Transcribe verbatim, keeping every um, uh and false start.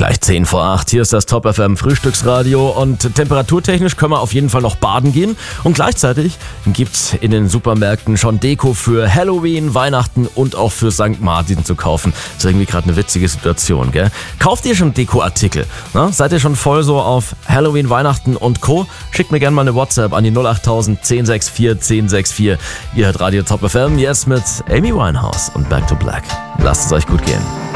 Gleich zehn vor acht, hier ist das Top F M Frühstücksradio und temperaturtechnisch können wir auf jeden Fall noch baden gehen und gleichzeitig gibt's in den Supermärkten schon Deko für Halloween, Weihnachten und auch für Sankt Martin zu kaufen. Das ist irgendwie gerade eine witzige Situation, gell? Kauft ihr schon Dekoartikel? Na, seid ihr schon voll so auf Halloween, Weihnachten und Co.? Schickt mir gerne mal eine WhatsApp an die null acht tausend, zehn sechs vier, zehn sechs vier. Ihr hört Radio Top F M jetzt mit Amy Winehouse und Back to Black. Lasst es euch gut gehen.